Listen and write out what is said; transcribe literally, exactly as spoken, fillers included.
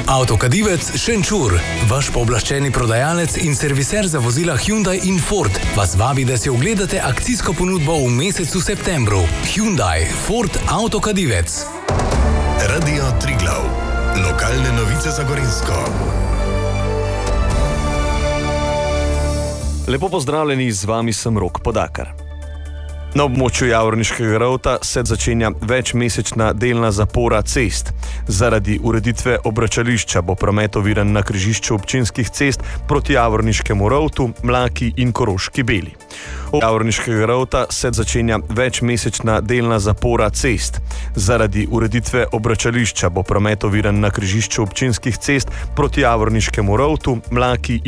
Avtokadivec Šenčur, vaš pooblaščeni prodajalec in serviser za vozila Hyundai in Ford, vas vabi, da si ogledate akcijsko ponudbo v mesecu septembru. Hyundai, Ford, Avtokadivec. Radio Triglav. Lokalne novice za Gorenjsko. Lepo pozdravljeni, z vami sem Rok Podakar. Na območju Javorniškega rovta se začenja večmesečna delna zapora cest. Zaradi ureditve obračališča bo promet oviran na križišču občinskih cest proti Javorniškemu rovtu, Mlaki in Koroški Beli. Od Javorniškega rovta se začenja večmesečna delna zapora cest. Zaradi ureditve obračališča bo promet oviran na križišču občinskih cest proti Javorniškemu rovtu, Mlaki